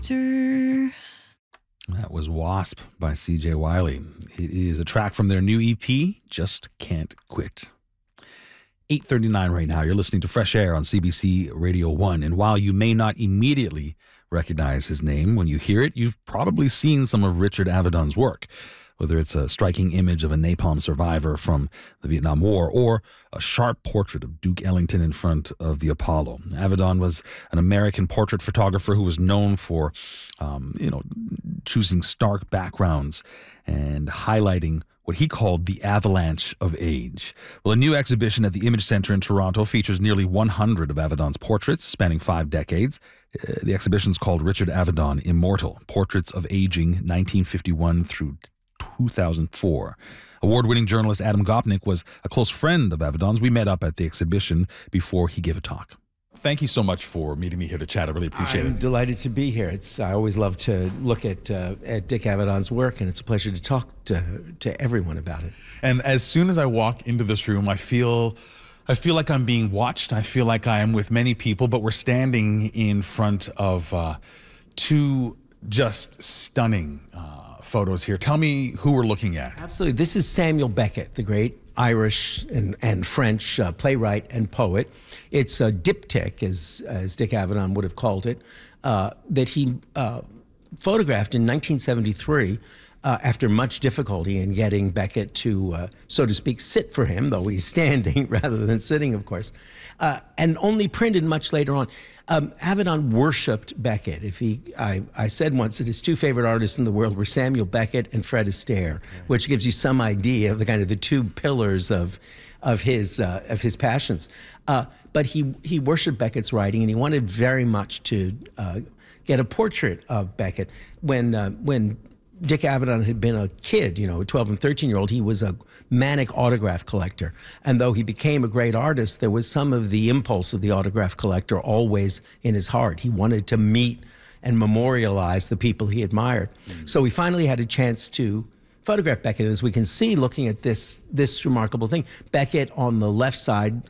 That was Wasp by CJ Wiley. It is a track from their new EP, Just Can't Quit. 8:39 right now. You're listening to Fresh Air on CBC Radio 1. And while you may not immediately recognize his name when you hear it, you've probably seen some of Richard Avedon's work, whether it's a striking image of a napalm survivor from the Vietnam War or a sharp portrait of Duke Ellington in front of the Apollo. Avedon was an American portrait photographer who was known for, choosing stark backgrounds and highlighting what he called the avalanche of age. Well, a new exhibition at the Image Center in Toronto features nearly 100 of Avedon's portraits spanning 5 decades. The exhibition's called Richard Avedon Immortal, Portraits of Aging 1951 through 2004. Award-winning journalist Adam Gopnik was a close friend of Avedon's. We met up at the exhibition before he gave a talk. Thank you so much for meeting me here to chat. I really appreciate it. I'm delighted to be here. I always love to look at Dick Avedon's work, and it's a pleasure to talk to everyone about it. And as soon as I walk into this room, I feel like I'm being watched. I feel like I am with many people, but we're standing in front of two just stunning photos here. Tell me who we're looking at. Absolutely. This is Samuel Beckett, the great Irish and French playwright and poet. It's a diptych, as Dick Avedon would have called it, that he photographed in 1973 after much difficulty in getting Beckett to, so to speak, sit for him, though he's standing rather than sitting, of course, and only printed much later on. Avedon worshipped Beckett. I said once that his two favorite artists in the world were Samuel Beckett and Fred Astaire, which gives you some idea of the two pillars of his passions. But he worshipped Beckett's writing, and he wanted very much to get a portrait of Beckett. When Dick Avedon had been a kid, a 12 and 13-year-old, he was a manic autograph collector. And though he became a great artist, there was some of the impulse of the autograph collector always in his heart. He wanted to meet and memorialize the people he admired. So he finally had a chance to photograph Beckett. As we can see, looking at this remarkable thing, Beckett on the left side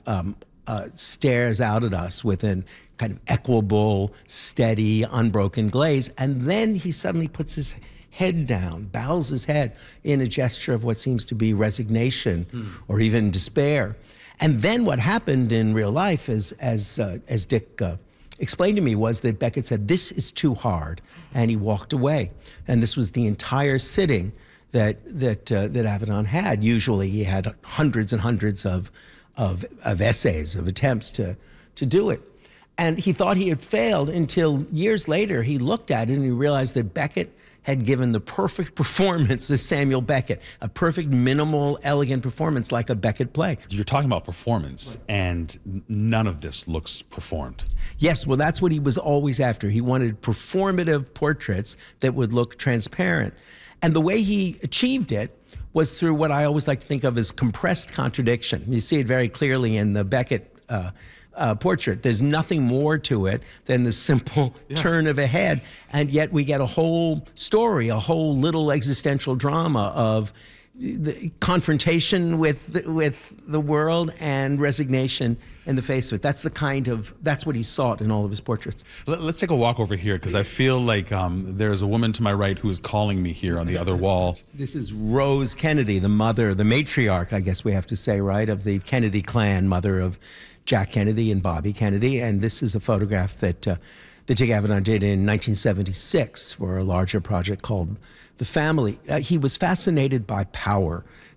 stares out at us with an kind of equable, steady, unbroken glaze. And then he suddenly puts his head down, bows his head in a gesture of what seems to be resignation or even despair. And then what happened in real life, as Dick explained to me, was that Beckett said, "This is too hard," and he walked away. And this was the entire sitting that Avedon had. Usually he had hundreds and hundreds of essays, of attempts to do it. And he thought he had failed until years later he looked at it and he realized that Beckett had given the perfect performance as Samuel Beckett, a perfect, minimal, elegant performance like a Beckett play. You're talking about performance, and none of this looks performed. Yes, well, that's what he was always after. He wanted performative portraits that would look transparent. And the way he achieved it was through what I always like to think of as compressed contradiction. You see it very clearly in the Beckett portrait. There's nothing more to it than the simple turn of a head, and yet we get a whole story, a whole little existential drama of the confrontation with the world and resignation in the face of it. That's what he sought in all of his portraits. Let's take a walk over here, because I feel like there's a woman to my right who is calling me here on the other wall. This is Rose Kennedy, the mother, the matriarch, I guess we have to say, right, of the Kennedy clan, mother of Jack Kennedy and Bobby Kennedy. And this is a photograph that Dick Avedon did in 1976 for a larger project called The Family. He was fascinated by power.